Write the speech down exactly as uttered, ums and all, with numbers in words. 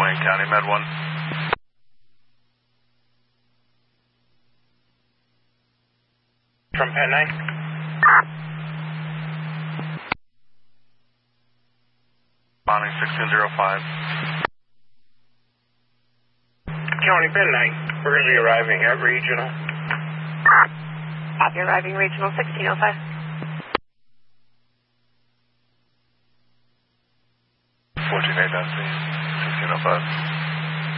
Wayne County, Med one. From Penn nine. Bonnie sixteen oh five. County Penn nine. We're going to be arriving at Regional. Copy, arriving Regional sixteen oh five. fourteen eight, sixteen oh five.